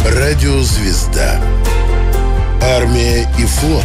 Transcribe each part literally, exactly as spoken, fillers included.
Радио «Звезда». Армия и флот.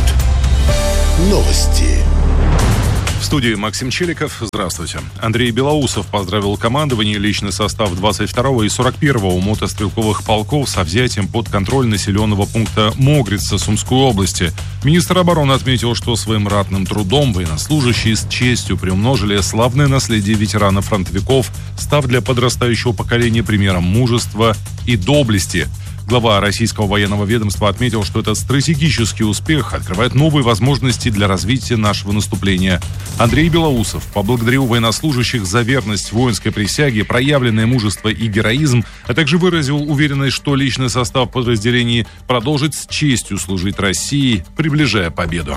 Новости. В студии Максим Челиков. Здравствуйте. Андрей Белоусов поздравил командование и личный состав двадцать второго и сорок первого мотострелковых полков со взятием под контроль населенного пункта Могрица Сумской области. Министр обороны отметил, что своим ратным трудом военнослужащие с честью приумножили славное наследие ветеранов-фронтовиков, став для подрастающего поколения примером мужества и доблести. Глава российского военного ведомства отметил, что этот стратегический успех открывает новые возможности для развития нашего наступления. Андрей Белоусов поблагодарил военнослужащих за верность воинской присяге, проявленное мужество и героизм, а также выразил уверенность, что личный состав подразделений продолжит с честью служить России, приближая победу.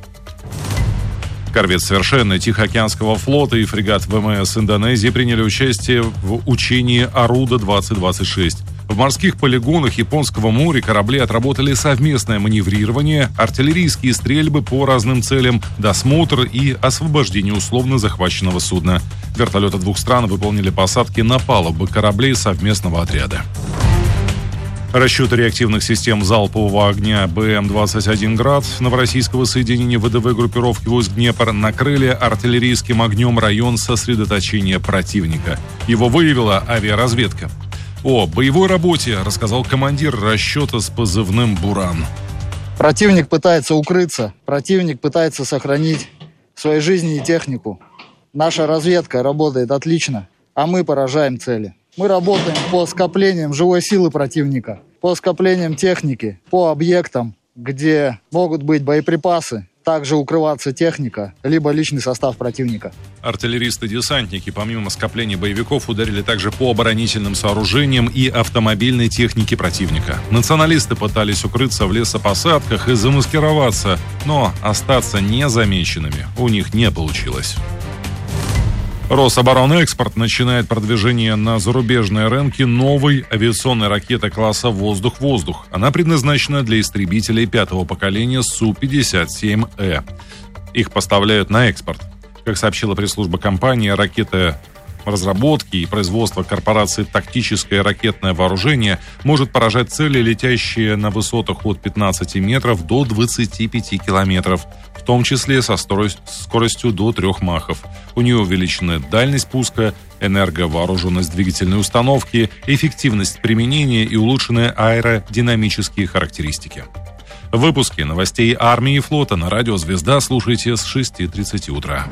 Корвет «Совершенный» Тихоокеанского флота и фрегат ВМС Индонезии приняли участие в учении «Оруда-двадцать двадцать шесть». В морских полигонах Японского моря корабли отработали совместное маневрирование, артиллерийские стрельбы по разным целям, досмотр и освобождение условно захваченного судна. Вертолеты двух стран выполнили посадки на палубы кораблей совместного отряда. Расчеты реактивных систем залпового огня Бэ Эм двадцать один «Град» новороссийского соединения вэ дэ вэ группировки войск Днепр накрыли артиллерийским огнем район сосредоточения противника. Его выявила авиаразведка. О боевой работе рассказал командир расчета с позывным «Буран». Противник пытается укрыться, противник пытается сохранить свои жизни и технику. Наша разведка работает отлично, а мы поражаем цели. Мы работаем по скоплениям живой силы противника, по скоплениям техники, по объектам, где могут быть боеприпасы, также укрываться техника, либо личный состав противника. Артиллеристы-десантники, помимо скоплений боевиков, ударили также по оборонительным сооружениям и автомобильной технике противника. Националисты пытались укрыться в лесопосадках и замаскироваться, но остаться незамеченными у них не получилось. Рособоронэкспорт начинает продвижение на зарубежные рынки новой авиационной ракеты класса «Воздух-воздух». Она предназначена для истребителей пятого поколения Су пятьдесят семь Э. Их поставляют на экспорт. Как сообщила пресс-служба компании, ракеты разработки и производства корпорации «Тактическое ракетное вооружение» может поражать цели, летящие на высотах от пятнадцати метров до двадцати пяти километров, в том числе со скоростью до трех махов. У нее увеличена дальность пуска, энерговооруженность двигательной установки, эффективность применения и улучшенные аэродинамические характеристики. В выпуске новостей армии и флота на радио «Звезда» слушайте с шести тридцати утра.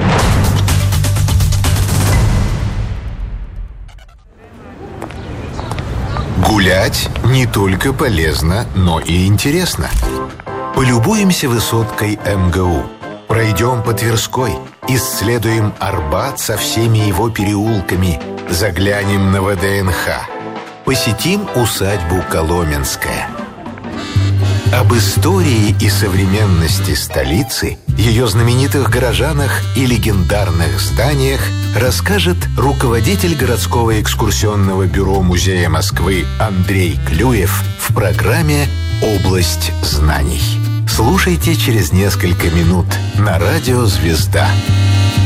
Гулять не только полезно, но и интересно. Полюбуемся высоткой эм гэ у. Пройдем по Тверской, исследуем Арбат со всеми его переулками, заглянем на вэ дэ эн ха, посетим усадьбу Коломенская. Об истории и современности столицы, ее знаменитых горожанах и легендарных зданиях расскажет руководитель городского экскурсионного бюро Музея Москвы Андрей Клюев в программе «Область знаний». Слушайте через несколько минут на радио «Звезда».